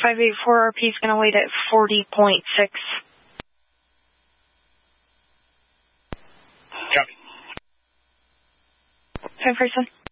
584 RP is going to wait at 40.6. Copy. 547.